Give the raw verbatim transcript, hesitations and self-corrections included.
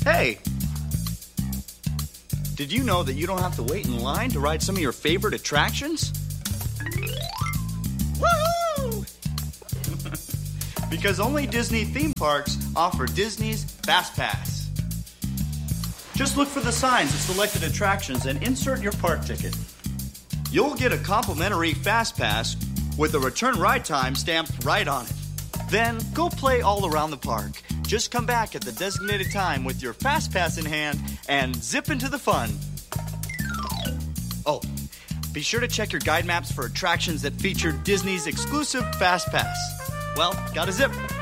Hey! Did you know that you don't have to wait in line to ride some of your favorite attractions? Woohoo! Because only Disney theme parks offer Disney's Fast Pass. Just look for the signs of selected attractions and insert your park ticket. You'll get a complimentary Fast Pass with a return ride time stamped right on it. Then go play all around the park. Just come back at the designated time with your Fast Pass in hand and zip into the fun. Oh, be sure to check your guide maps for attractions that feature Disney's exclusive Fast Pass. Well, gotta zip.